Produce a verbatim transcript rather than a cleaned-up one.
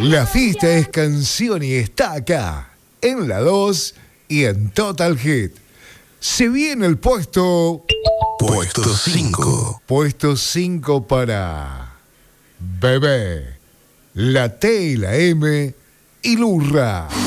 La fiesta es canción y está acá, en la dos y en Total Hit. Se viene el puesto... Puesto cinco. Puesto cinco para... Bebé, la T y la M y Lurra.